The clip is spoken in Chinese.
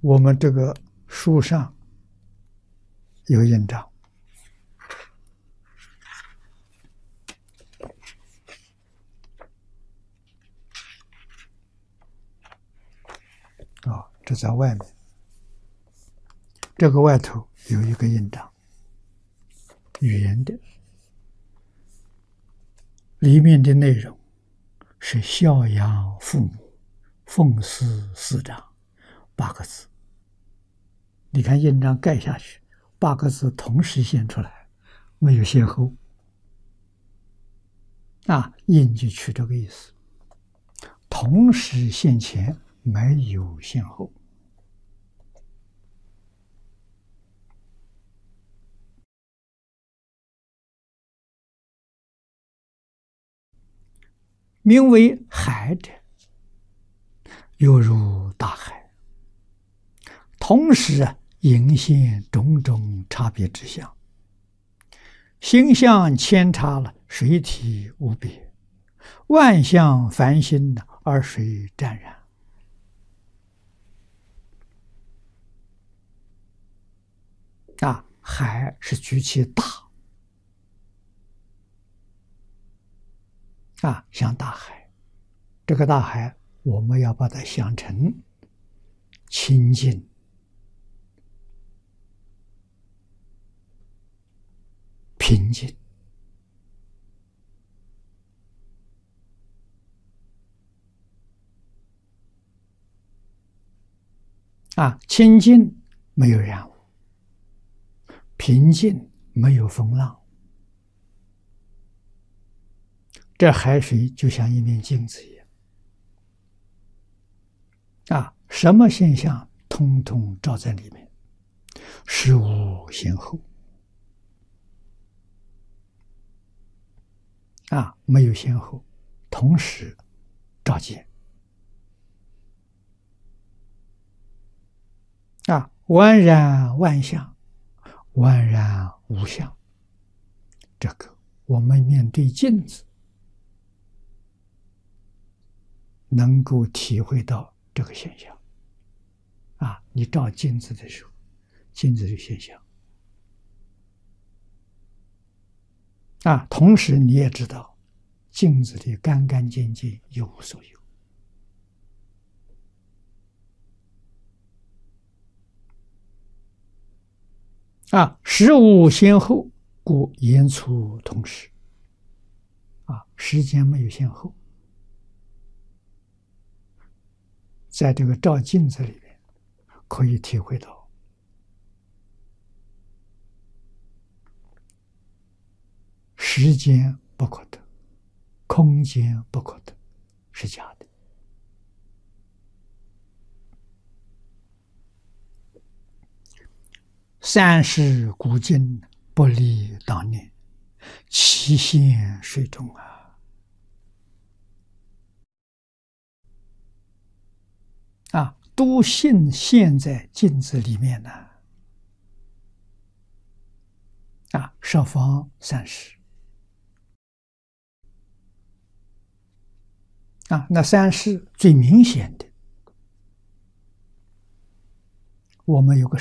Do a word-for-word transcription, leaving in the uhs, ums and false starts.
我们这个书上有印章，啊，这在外面，这个外头有一个印章，圆的，里面的内容是孝养父母、奉事师长八个字。你看印章盖下去，八个字同时现出来，没有先后。啊，印就取这个意思，同时现前，没有先后。名为海者，犹如大海，同时啊，隐现种种差别之相，形象扦插了，水体无别，万象繁星而水湛然。啊，海是举起大，啊，像大海。这个大海，我们要把它想成清净、平静。啊，清净没有染污，平静没有风浪。这海水就像一面镜子一样，啊，什么现象通通照在里面，实无先后。啊，没有先后，同时照见。啊，万然万象，万然无相。这个我们面对镜子，能够体会到这个现象。啊，你照镜子的时候，镜子的现象。啊，同时你也知道，镜子里干干净净，一无所有。啊，实无先后，故言出同时。啊，时间没有先后，在这个照镜子里面，可以体会到时间不可得，空间不可得，是假的。三世古今，不离当年，其现水中啊！啊，都现现在镜子里面呢。啊，十方三世。啊，那三世最明显的，我们有个